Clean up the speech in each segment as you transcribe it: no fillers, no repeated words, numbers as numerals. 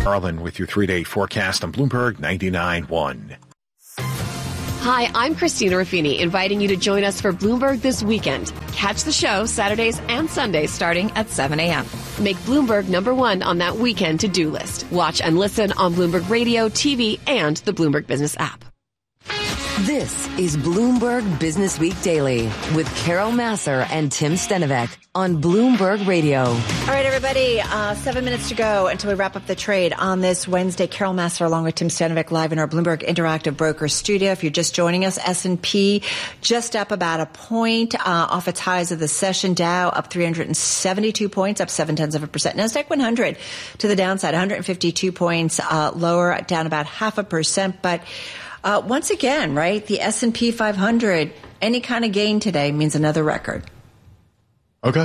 Carlin with your 3-day forecast on Bloomberg 99.1. Hi, I'm Christina Ruffini, inviting you to join us for Bloomberg This Weekend. Catch the show Saturdays and Sundays starting at 7 a.m. Make Bloomberg #1 on that weekend to-do list. Watch and listen on Bloomberg Radio, TV, and the Bloomberg Business app. This is Bloomberg Business Week Daily with Carol Massar and Tim Stenovec on Bloomberg Radio. All right, everybody, 7 minutes to go until we wrap up the trade on this Wednesday. Carol Massar along with Tim Stenovec live in our Bloomberg Interactive Broker studio. If you're just joining us, S&P just up about a point off its highs of the session. Dow up 372 points, up 0.7%. Nasdaq 100 to the downside, 152 points lower, down about 0.5%. But once again, right, the S&P 500, any kind of gain today means another record. Okay.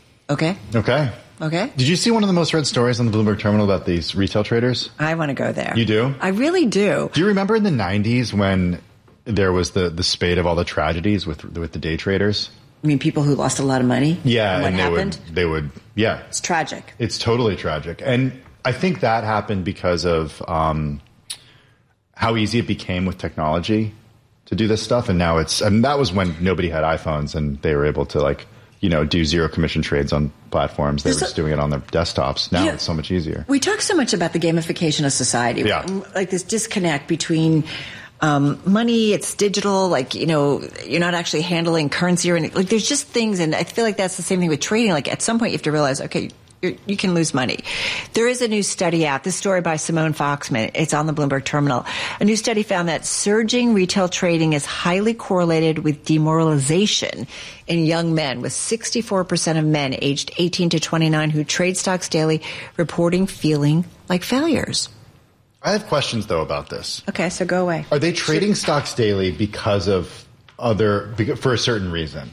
Did you see one of the most read stories on the Bloomberg Terminal about these retail traders? I want to go there. You do? I really do. Do you remember in the 90s when there was the spate of all the tragedies with the day traders? I mean, people who lost a lot of money? Yeah. And what happened? They would, yeah. It's tragic. It's totally tragic. And I think that happened because of how easy it became with technology to do this stuff. And now that was when nobody had iPhones and they were able to do zero commission trades on platforms. They were just doing it on their desktops. Now it's so much easier. We talk so much about the gamification of society. Yeah. Like this disconnect between money, it's digital, you're not actually handling currency or anything. Like there's just things, and I feel like that's the same thing with trading. Like at some point you have to realize, okay, you can lose money. There is a new study out, this story by Simone Foxman. It's on the Bloomberg Terminal. A new study found that surging retail trading is highly correlated with demoralization in young men, with 64% of men aged 18 to 29 who trade stocks daily reporting feeling like failures. I have questions, though, about this. Okay, so go away. Are they trading stocks daily because of for a certain reason?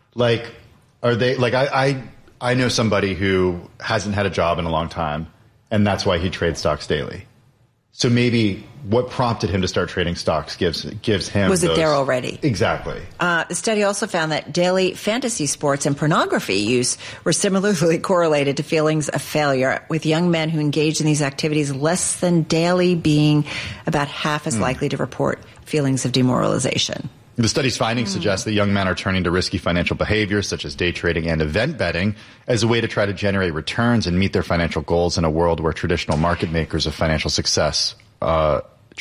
I know somebody who hasn't had a job in a long time, and that's why he trades stocks daily. So maybe what prompted him to start trading stocks gives him Was it there already? Exactly. The study also found that daily fantasy sports and pornography use were similarly correlated to feelings of failure, with young men who engaged in these activities less than daily being about half as likely to report feelings of demoralization. The study's findings suggest that young men are turning to risky financial behaviors such as day trading and event betting as a way to try to generate returns and meet their financial goals in a world where traditional markers of financial success are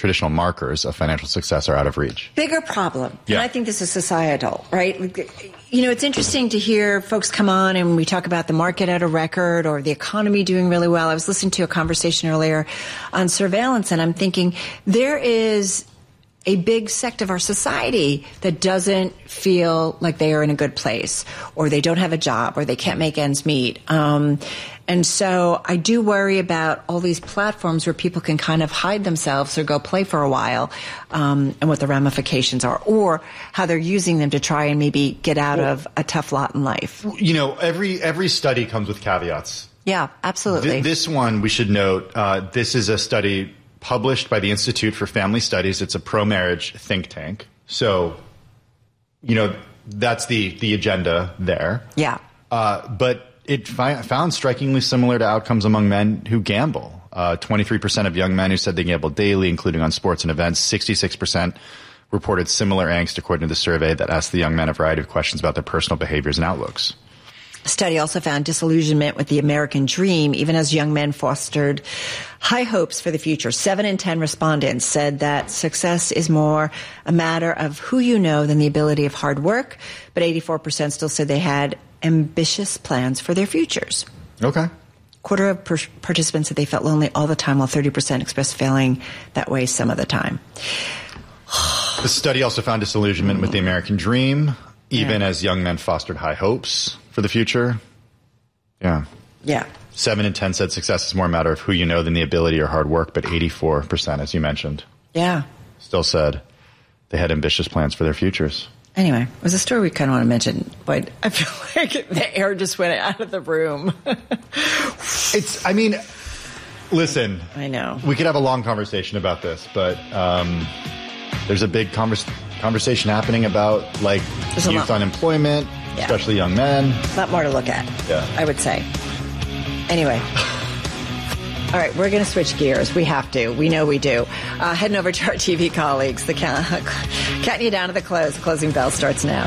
out of reach. Bigger problem. Yeah. And I think this is societal, right? It's interesting to hear folks come on and we talk about the market at a record or the economy doing really well. I was listening to a conversation earlier on surveillance, and I'm thinking there is a big sect of our society that doesn't feel like they are in a good place, or they don't have a job, or they can't make ends meet. And so I do worry about all these platforms where people can kind of hide themselves or go play for a while, and what the ramifications are, or how they're using them to try and maybe get out of a tough lot in life. Every study comes with caveats. Yeah, absolutely. This one, we should note, this is a study published by the Institute for Family Studies. It's a pro-marriage think tank. So, that's the agenda there. Yeah. But it found strikingly similar to outcomes among men who gamble. 23% of young men who said they gamble daily, including on sports and events. 66% reported similar angst, according to the survey that asked the young men a variety of questions about their personal behaviors and outlooks. The study also found disillusionment with the American dream, even as young men fostered high hopes for the future. 7 in 10 respondents said that success is more a matter of who you know than the ability of hard work, but 84% still said they had ambitious plans for their futures. Okay. Quarter of participants said they felt lonely all the time, while 30% expressed feeling that way some of the time. The study also found disillusionment with the American dream, even as young men fostered high hopes for the future. Yeah. 7 in 10 said success is more a matter of who you know than the ability or hard work, but 84%, as you mentioned, still said they had ambitious plans for their futures. Anyway, it was a story we kind of want to mention, but I feel like the air just went out of the room. Listen. I know. We could have a long conversation about this, but there's a big conversation happening about youth unemployment, especially young men. A lot more to look at, I would say. Anyway. All right, we're going to switch gears. We have to. We know we do. Heading over to our TV colleagues. Counting you down to the close. The closing bell starts now.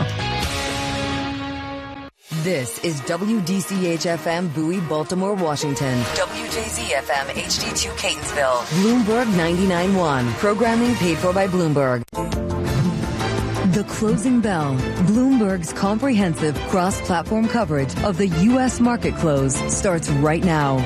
This is WDCH-FM Bowie, Baltimore, Washington. WJZ-FM HD2 Catonsville. Bloomberg 99.1. Programming paid for by Bloomberg. The Closing Bell. Bloomberg's comprehensive cross-platform coverage of the U.S. market close starts right now.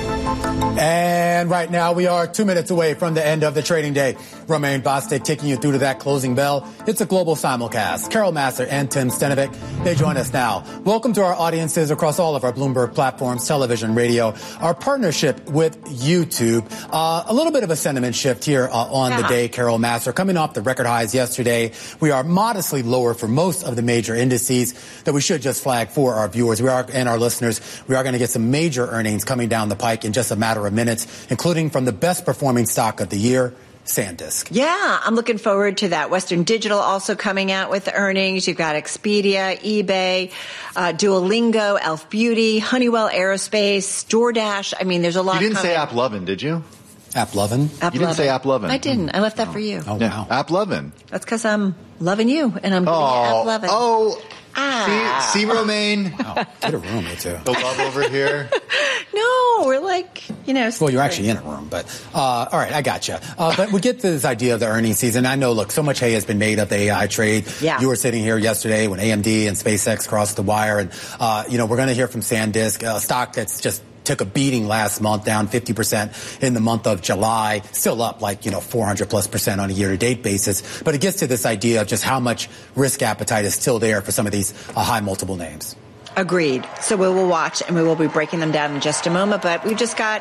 And right now we are 2 minutes away from the end of the trading day. Romaine Bostick taking you through to that closing bell. It's a global simulcast. Carol Massar and Tim Stenovic, they join us now. Welcome to our audiences across all of our Bloomberg platforms, television, radio, our partnership with YouTube. A little bit of a sentiment shift here on the day, Carol Massar. Coming off the record highs yesterday, we are modestly lower for most of the major indices that we should just flag for our viewers and our listeners. We are going to get some major earnings coming down the pike in just a matter of minutes, including from the best performing stock of the year, SanDisk. Yeah, I'm looking forward to that. Western Digital also coming out with earnings. You've got Expedia, eBay, Duolingo, Elf Beauty, Honeywell Aerospace, DoorDash. I mean, there's a lot. You didn't say AppLovin, did you? AppLovin? You didn't say AppLovin. I didn't. I left that for you. Oh, wow. AppLovin. That's because I'm loving you, and I'm giving you AppLovin. Oh. See, Romaine? Oh, get a room, you two. The love over here. No, we're like, Well, you're actually in a room, but, all right, I got you. But we get to this idea of the earnings season. I know, look, so much hay has been made of the AI trade. Yeah. You were sitting here yesterday when AMD and SpaceX crossed the wire, and, we're going to hear from SanDisk, a stock that's just took a beating last month, down 50% in the month of July, still up 400+% on a year-to-date basis. But it gets to this idea of just how much risk appetite is still there for some of these high multiple names. Agreed. So we will watch and we will be breaking them down in just a moment. But we've just got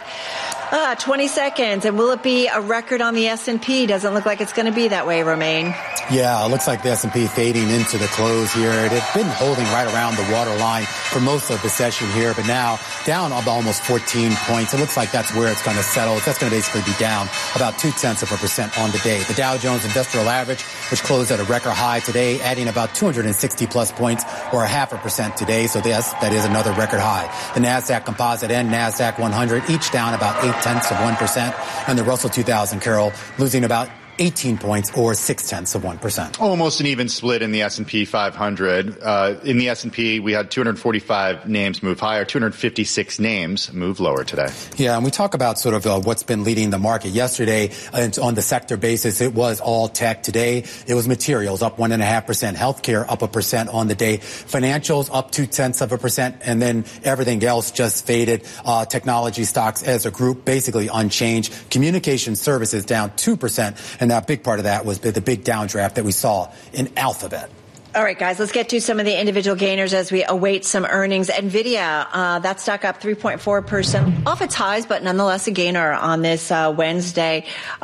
20 seconds. And will it be a record on the S&P? Doesn't look like it's going to be that way, Romaine. Yeah, it looks like the S&P fading into the close here. It had been holding right around the waterline for most of the session here, but now down almost 14 points. It looks like that's where it's going to settle. That's going to basically be down about 0.2% on the day. The Dow Jones Industrial Average, which closed at a record high today, adding about 260+ points or 0.5% today. So that is another record high. The NASDAQ Composite and NASDAQ 100 each down about 0.8%. And the Russell 2000, Carol, losing about 18 points or 0.6%. Almost an even split in the S&P 500. In the S&P, we had 245 names move higher, 256 names move lower today. Yeah, and we talk about sort of what's been leading the market. Yesterday, on the sector basis, it was all tech. Today, it was materials up 1.5%, healthcare up 1% on the day, financials up 0.2%, and then everything else just faded. Technology stocks as a group basically unchanged. Communication services down 2%. And that big part of that was the big downdraft that we saw in Alphabet. All right, guys, let's get to some of the individual gainers as we await some earnings. NVIDIA, that stock up 3.4% off its highs, but nonetheless a gainer on this Wednesday.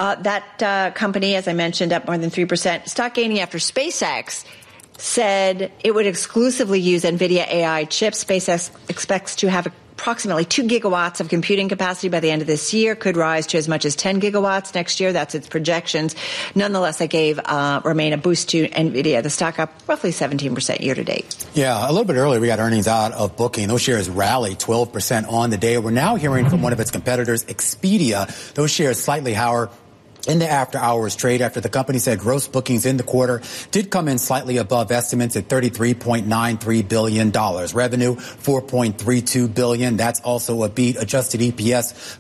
That company, as I mentioned, up more than 3%. Stock gaining after SpaceX said it would exclusively use NVIDIA AI chips. SpaceX expects to have approximately 2 gigawatts of computing capacity by the end of this year, could rise to as much as 10 gigawatts next year. That's its projections. Nonetheless, that gave Romaine a boost to NVIDIA. The stock up roughly 17% year to date. Yeah, a little bit earlier, we got earnings out of Booking. Those shares rallied 12% on the day. We're now hearing from one of its competitors, Expedia. Those shares slightly higher in the after-hours trade after the company said gross bookings in the quarter did come in slightly above estimates at $33.93 billion. Revenue, $4.32 billion. That's also a beat. Adjusted EPS,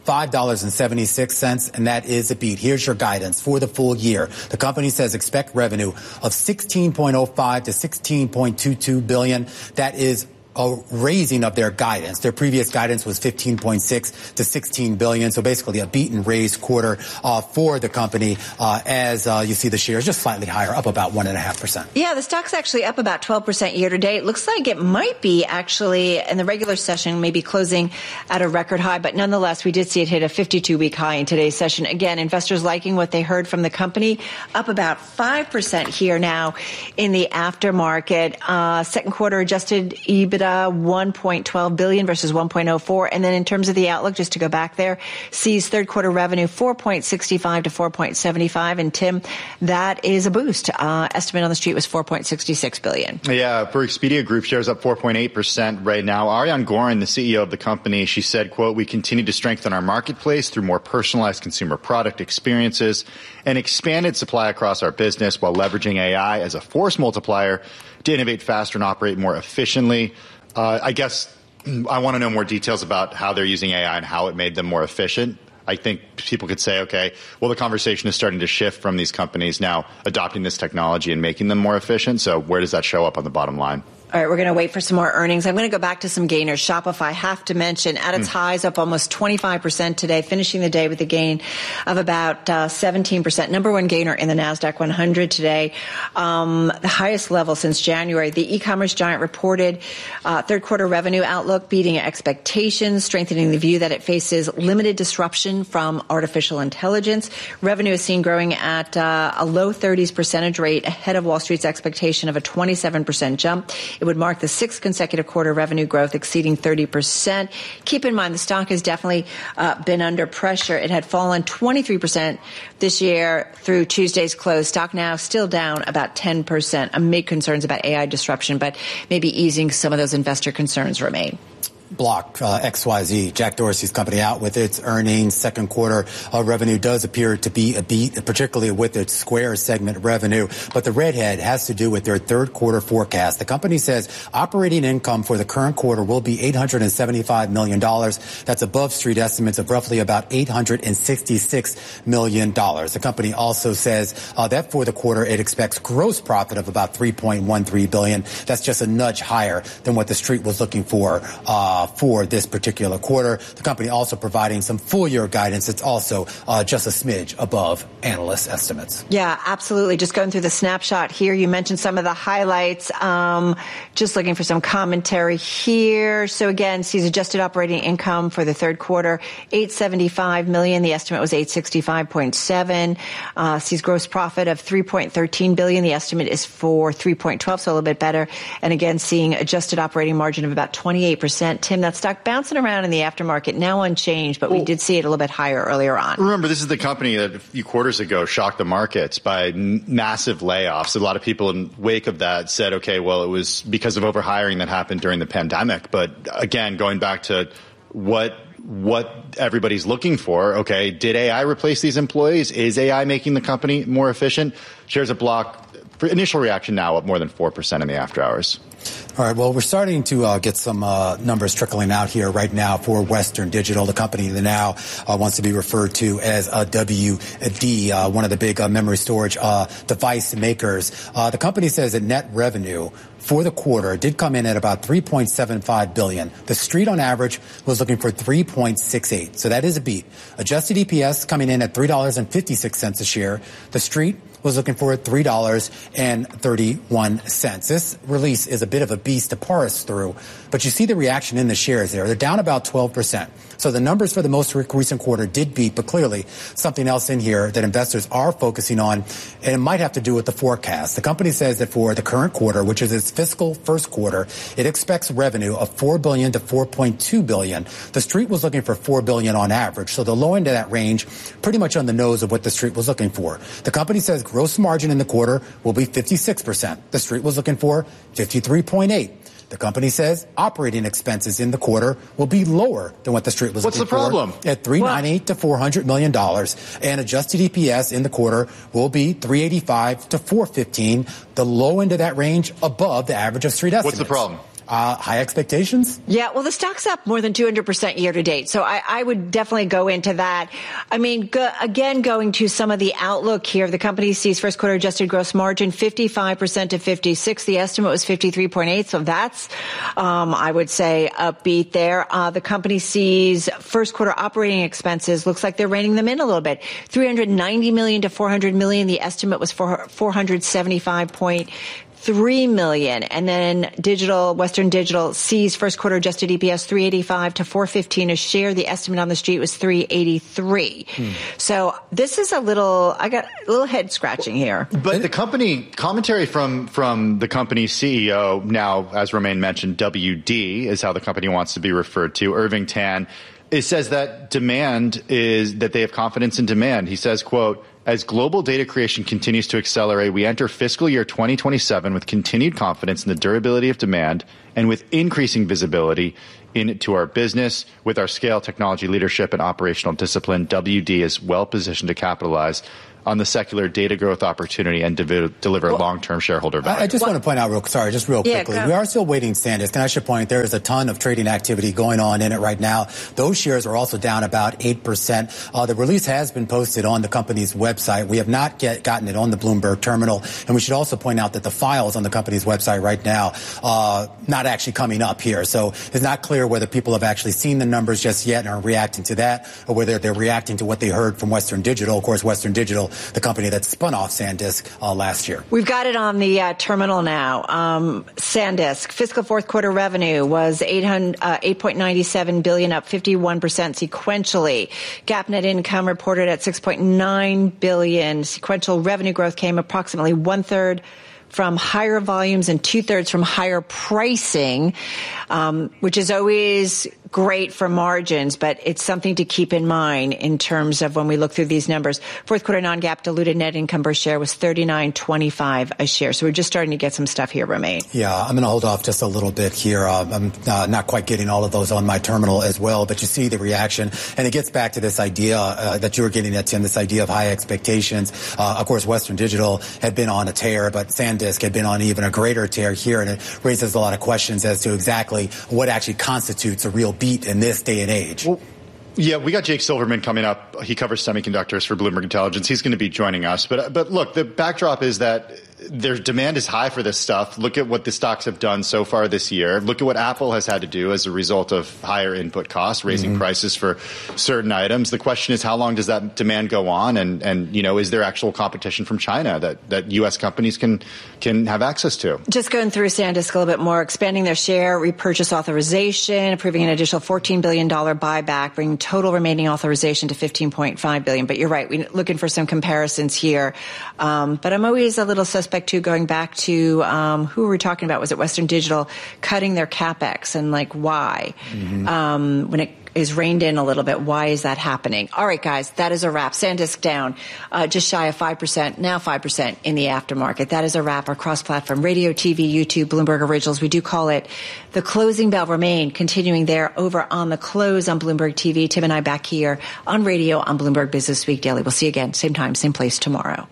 $5.76, and that is a beat. Here's your guidance for the full year. The company says expect revenue of $16.05 to $16.22 billion. That is a raising of their guidance. Their previous guidance was 15.6 to 16 billion. So basically a beat and raise quarter for the company as you see the shares just slightly higher, up about 1.5%. Yeah, the stock's actually up about 12% year to date. Looks like it might be actually in the regular session, maybe closing at a record high. But nonetheless, we did see it hit a 52-week high in today's session. Again, investors liking what they heard from the company, up about 5% here now in the aftermarket. Second quarter adjusted EBITDA EBITDA, $1.12 billion versus $1.04. And then in terms of the outlook, just to go back there, sees third quarter revenue $4.65 to $4.75. And Tim, that is a boost. Estimate on the street was $4.66 billion. Yeah, for Expedia Group, shares up 4.8% right now. Ariane Gorin, the CEO of the company, she said, quote, "We continue to strengthen our marketplace through more personalized consumer product experiences and expanded supply across our business while leveraging AI as a force multiplier to innovate faster and operate more efficiently." I guess I want to know more details about how they're using AI and how it made them more efficient. I think people could say, okay, well, the conversation is starting to shift from these companies now adopting this technology and making them more efficient. So where does that show up on the bottom line? All right, we're going to wait for some more earnings. I'm going to go back to some gainers. Shopify, have to mention, at its highs, up almost 25% today, finishing the day with a gain of about 17%. Number one gainer in the NASDAQ 100 today, the highest level since January. The e-commerce giant reported third quarter revenue outlook beating expectations, strengthening the view that it faces limited disruption from artificial intelligence. Revenue is seen growing at a low 30s percentage rate, ahead of Wall Street's expectation of a 27% jump. It would mark the sixth consecutive quarter revenue growth exceeding 30%. Keep in mind, the stock has definitely been under pressure. It had fallen 23% this year through Tuesday's close. Stock now still down about 10% amid concerns about AI disruption, but maybe easing some of those investor concerns remain. Block, XYZ, Jack Dorsey's company, out with its earnings. Second quarter revenue does appear to be a beat, particularly with its Square segment revenue. But the redhead has to do with their third quarter forecast. The company says operating income for the current quarter will be $875 million. That's above street estimates of roughly about $866 million. The company also says that for the quarter it expects gross profit of about $3.13 billion. That's just a nudge higher than what the street was looking for this particular quarter. The company also providing some full year guidance. It's also just a smidge above analyst estimates. Yeah, absolutely. Just going through the snapshot here. You mentioned some of the highlights. Just looking for some commentary here. So again, sees adjusted operating income for the third quarter, $875 million. The estimate was $865.7. Sees gross profit of $3.13 billion. The estimate is for $3.12, so a little bit better. And again, seeing adjusted operating margin of about 28%. Tim, that stock bouncing around in the aftermarket, now unchanged, but we did see it a little bit higher earlier on. Remember, this is the company that a few quarters ago shocked the markets by massive layoffs. A lot of people in wake of that said, okay, well, it was because of overhiring that happened during the pandemic. But again, going back to what everybody's looking for, okay, did AI replace these employees? Is AI making the company more efficient? Shares of Block, for initial reaction now, up more than 4% in the after hours. All right. Well, we're starting to get some numbers trickling out here right now for Western Digital, the company that now wants to be referred to as WD, one of the big memory storage device makers. The company says that net revenue for the quarter did come in at about $3.75 billion. The street on average was looking for $3.68. So that is a beat. Adjusted EPS coming in at $3.56 a share. The street was looking for $3.31. This release is a bit of a beast to parse through, but you see the reaction in the shares there. They're down about 12%. So the numbers for the most recent quarter did beat, but clearly something else in here that investors are focusing on, and it might have to do with the forecast. The company says that for the current quarter, which is its fiscal first quarter, it expects revenue of $4 billion to $4.2 billion. The street was looking for $4 billion on average, so the low end of that range, pretty much on the nose of what the street was looking for. The company says gross margin in the quarter will be 56%. The street was looking for 53.8%. The company says operating expenses in the quarter will be lower than what the street was looking for. What's the problem? At $398 to $400 million. And adjusted EPS in the quarter will be $3.85 to $4.15. The low end of that range above the average of street estimates. What's the problem? High expectations? Yeah, well, the stock's up more than 200% year to date. So I would definitely go into that. I mean, again, going to some of the outlook here, the company sees first quarter adjusted gross margin 55% to 56%. The estimate was 53.8%. So that's, I would say, upbeat there. The company sees first quarter operating expenses. Looks like they're reining them in a little bit. $390 million to $400 million. The estimate was for $475.3 $3 million. And then Western Digital sees first quarter adjusted EPS $3.85 to $4.15 a share. The estimate on the street was $3.83. So this is I got a little head scratching here. But the commentary from the company's CEO, now, as Romaine mentioned, WD is how the company wants to be referred to, Irving Tan. It says that that they have confidence in demand. He says, quote, as global data creation continues to accelerate, we enter fiscal year 2027 with continued confidence in the durability of demand and with increasing visibility into our business. With our scale, technology leadership, and operational discipline, WD is well positioned to capitalize on the secular data growth opportunity and deliver long-term shareholder value. I just want to point out real quickly. We are still waiting SanDisk, and I should point, there is a ton of trading activity going on in it right now. Those shares are also down about 8%. The release has been posted on the company's website. We have not gotten it on the Bloomberg terminal, and we should also point out that the files on the company's website right now not actually coming up here. So it's not clear whether people have actually seen the numbers just yet and are reacting to that, or whether they're reacting to what they heard from Western Digital. Of course, Western Digital, the company that spun off SanDisk last year. We've got it on the terminal now. SanDisk fiscal fourth quarter revenue was $8.97 billion, up 51% sequentially. GAAP net income reported at $6.9 billion. Sequential revenue growth came approximately 1/3 from higher volumes and 2/3 from higher pricing, which is always great for margins, but it's something to keep in mind in terms of when we look through these numbers. Fourth quarter non-GAAP diluted net income per share was $39.25 a share. So we're just starting to get some stuff here, Romaine. Yeah, I'm going to hold off just a little bit here. I'm not quite getting all of those on my terminal as well, but you see the reaction. And it gets back to this idea that you were getting at, Tim, this idea of high expectations. Of course, Western Digital had been on a tear, but SanDisk had been on even a greater tear here, and it raises a lot of questions as to exactly what actually constitutes a real beat in this day and age. Well, yeah, we got Jake Silverman coming up. He covers semiconductors for Bloomberg Intelligence. He's going to be joining us. But look, the backdrop is that their demand is high for this stuff. Look at what the stocks have done so far this year. Look at what Apple has had to do as a result of higher input costs, raising prices for certain items. The question is, how long does that demand go on? And is there actual competition from China that U.S. companies can have access to? Just going through SanDisk a little bit more, expanding their share repurchase authorization, approving an additional $14 billion buyback, bringing total remaining authorization to $15.5 billion. But you're right, we're looking for some comparisons here. But I'm always a little suspect too, going back to who were we talking about? Was it Western Digital cutting their CapEx, and why? When it is reined in a little bit, why is that happening? All right, guys, that is a wrap. SanDisk down just shy of 5%, now 5% in the aftermarket. That is a wrap. Our cross-platform radio, TV, YouTube, Bloomberg Originals. We do call it the closing bell. Remain continuing there over on the close on Bloomberg TV. Tim and I back here on radio on Bloomberg Business Week Daily. We'll see you again, same time, same place tomorrow.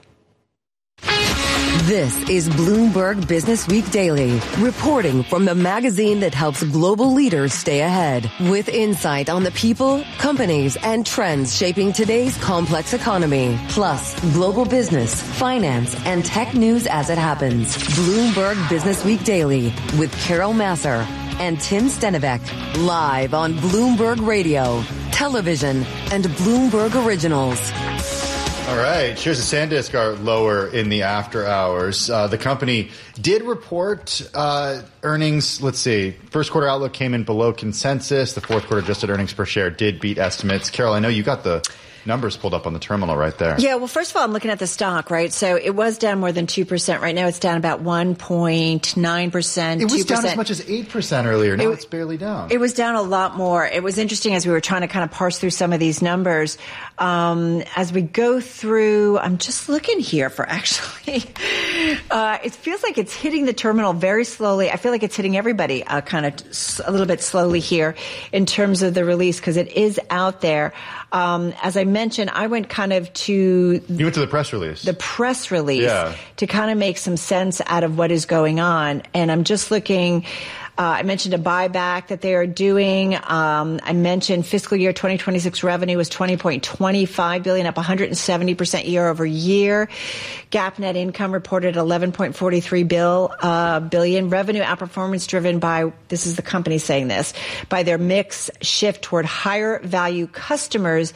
This is Bloomberg Business Week Daily, reporting from the magazine that helps global leaders stay ahead, with insight on the people, companies, and trends shaping today's complex economy, plus global business, finance, and tech news as it happens. Bloomberg Business Week Daily with Carol Massar and Tim Stenivek, live on Bloomberg Radio, television, and Bloomberg Originals. All right. Shares of SanDisk are lower in the after hours. The company did report earnings. Let's see. First quarter outlook came in below consensus. The fourth quarter adjusted earnings per share did beat estimates. Carol, I know you got the numbers pulled up on the terminal right there. Yeah, well, first of all, I'm looking at the stock, right? So it was down more than 2%. Right now it's down about 1.9%. It was 2%. Down as much as 8% earlier. Now it's barely down. It was down a lot more. It was interesting as we were trying to kind of parse through some of these numbers. As we go through, I'm just looking here for actually, it feels like it's hitting the terminal very slowly. I feel like it's hitting everybody kind of a little bit slowly here in terms of the release, because it is out there. As I mentioned, I went kind of to... You went to the press release. The press release to kind of make some sense out of what is going on. And I'm just looking... I mentioned a buyback that they are doing. I mentioned fiscal year 2026 revenue was $20.25 billion, up 170% year over year. GAAP net income reported $11.43 billion. Revenue outperformance driven by, this is the company saying this, by their mix shift toward higher value customers,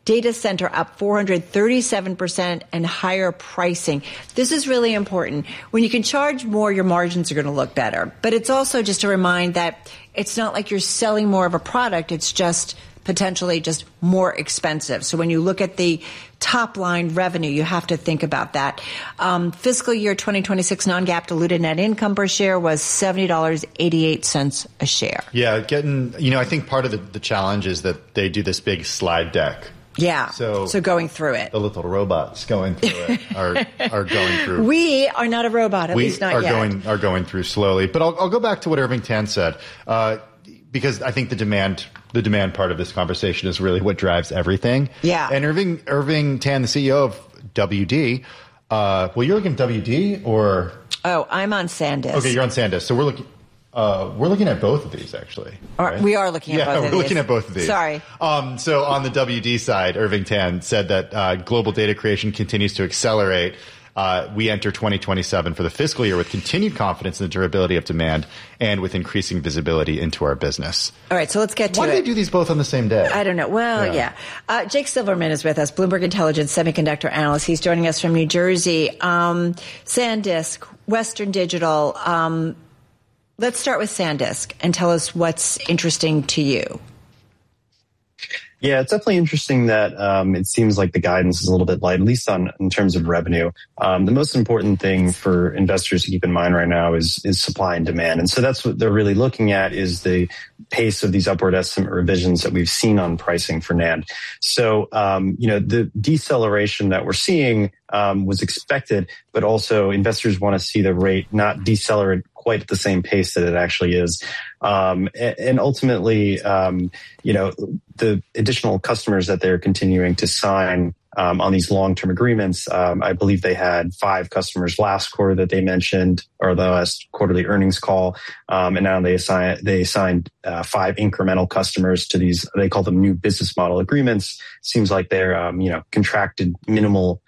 Data center up 437% and higher pricing. This is really important. When you can charge more, your margins are going to look better. But it's also just a reminder that it's not like you're selling more of a product. It's just potentially just more expensive. So when you look at the top line revenue, you have to think about that. Fiscal year 2026 non-GAAP diluted net income per share was $70.88 a share. Yeah, I think part of the challenge is that they do this big slide deck. Yeah. So going through it. The little robots going through it are going through. We are not a robot, at least not yet. We are going through slowly. But I'll go back to what Irving Tan said, because I think the demand part of this conversation is really what drives everything. Yeah. And Irving Tan, the CEO of WD, you're looking at WD or? Oh, I'm on SanDisk. Okay, you're on SanDisk. So we're looking at both of these, actually. Right? We are looking at both of these. Yeah, we're looking at both of these. Sorry. So on the WD side, Irving Tan said that global data creation continues to accelerate. We enter 2027 for the fiscal year with continued confidence in the durability of demand and with increasing visibility into our business. All right, so let's get to it. Why do they do these both on the same day? I don't know. Well, yeah. Jake Silverman is with us, Bloomberg Intelligence semiconductor analyst. He's joining us from New Jersey. SanDisk, Western Digital. Let's start with SanDisk and tell us what's interesting to you. Yeah, it's definitely interesting that it seems like the guidance is a little bit light, at least in terms of revenue. The most important thing for investors to keep in mind right now is supply and demand. And so that's what they're really looking at, is the pace of these upward estimate revisions that we've seen on pricing for NAND. So, the deceleration that we're seeing was expected, but also investors want to see the rate not decelerate quite at the same pace that it actually is. And ultimately, the additional customers that they're continuing to sign on these long-term agreements, I believe they had 5 customers last quarter that they mentioned, or the last quarterly earnings call, and now they signed 5 incremental customers to these. They call them new business model agreements. Seems like they're contracted minimum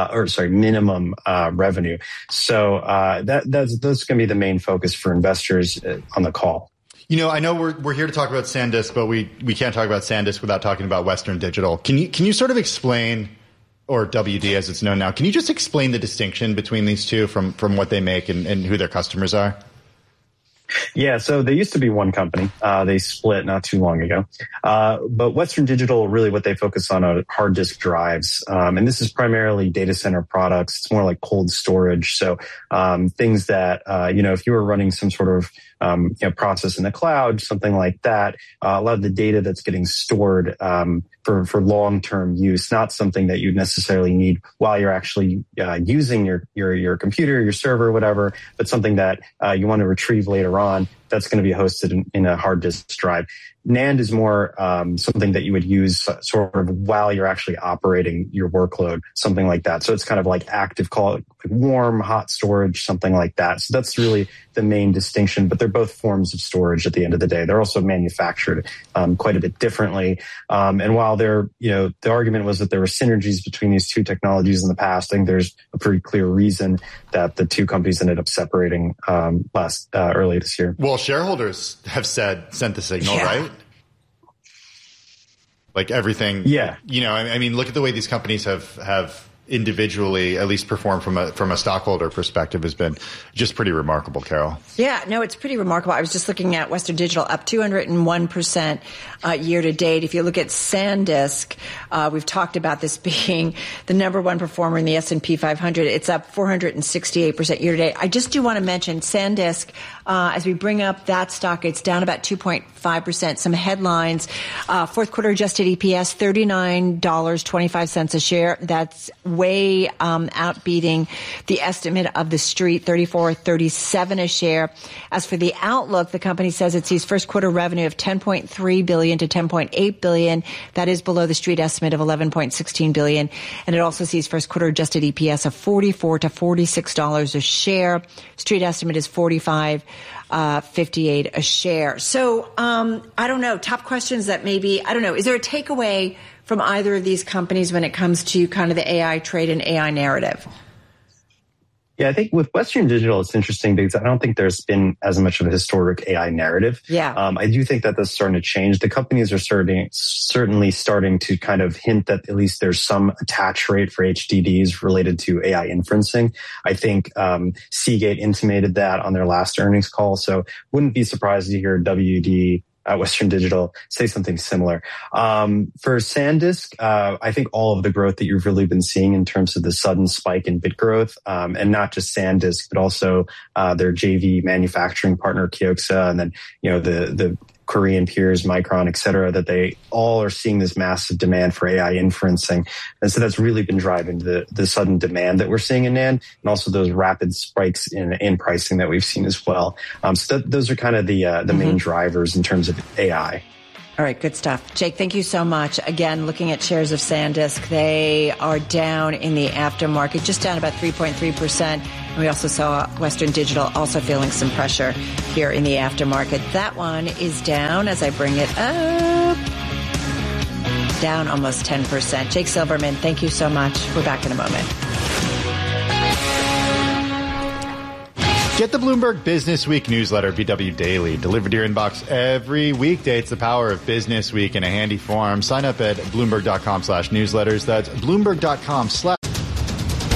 revenue. So that's going to be the main focus for investors on the call. I know we're here to talk about SanDisk, but we can't talk about SanDisk without talking about Western Digital. Can you sort of explain, or WD as it's known now, can you just explain the distinction between these two from what they make and who their customers are? Yeah, so they used to be one company. They split not too long ago. But Western Digital, really what they focus on are hard disk drives. And this is primarily data center products. It's more like cold storage. So things that, if you were running some sort of process in the cloud, something like that, a lot of the data that's getting stored for long-term use, not something that you necessarily need while you're actually using your computer, your server, whatever, but something that you want to retrieve later on that's going to be hosted in a hard disk drive. NAND is more something that you would use sort of while you're actually operating your workload, something like that. So it's kind of like active, call it warm, hot storage, something like that. So that's really the main distinction, but they're both forms of storage at the end of the day. They're also manufactured quite a bit differently. And while the argument was that there were synergies between these two technologies in the past, I think there's a pretty clear reason that the two companies ended up separating early this year. Well, shareholders have sent the signal, right? Like everything. Yeah. Look at the way these companies have individually at least performed from a stockholder perspective has been just pretty remarkable, Carol. Yeah, no, it's pretty remarkable. I was just looking at Western Digital up 201% year to date. If you look at SanDisk, we've talked about this being the number one performer in the S&P 500. It's up 468% year to date. I just do want to mention SanDisk, as we bring up that stock, it's down about 2.5%. Some headlines, fourth quarter adjusted EPS, $39.25 a share. That's way outbeating the estimate of the street, $34.37 a share. As for the outlook, the company says it sees first quarter revenue of $10.3 billion to $10.8 billion. That is below the street estimate of $11.16 billion. And it also sees first quarter adjusted EPS of $44 to $46 a share. Street estimate is $45.58 a share. So, I don't know, top questions that maybe, I don't know, is there a takeaway from either of these companies when it comes to kind of the AI trade and AI narrative? Yeah, Yeah, I think with Western Digital, it's interesting because I don't think there's been as much of a historic AI narrative. Yeah. I do think that that's starting to change. The companies are certainly starting to kind of hint that at least there's some attach rate for HDDs related to AI inferencing. I think Seagate intimated that on their last earnings call. So wouldn't be surprised to hear WD Western Digital say something similar. For SanDisk, I think all of the growth that you've really been seeing in terms of the sudden spike in bit growth, and not just SanDisk, but also their JV manufacturing partner Kioxia, and then the Korean peers, Micron, et cetera, that they all are seeing this massive demand for AI inferencing. And so that's really been driving the sudden demand that we're seeing in NAND, and also those rapid spikes in pricing that we've seen as well. So those are kind of the main drivers in terms of AI. All right, good stuff. Jake, thank you so much. Again, looking at shares of SanDisk, they are down in the aftermarket, just down about 3.3%. And we also saw Western Digital also feeling some pressure here in the aftermarket. That one is down as I bring it up, down almost 10%. Jake Silverman, thank you so much. We're back in a moment. Get the Bloomberg Business Week newsletter, BW Daily, delivered to your inbox every weekday. It's the power of Business Week in a handy form. Sign up at Bloomberg.com/newsletters. That's Bloomberg.com/